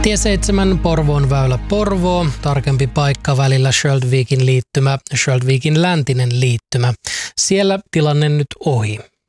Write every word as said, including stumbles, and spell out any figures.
Tie seitsemän Porvoon väylä Porvoo, tarkempi paikka välillä Sjöldvikin liittymä, Sjöldvikin läntinen liittymä. Siellä tilanne nyt ohi.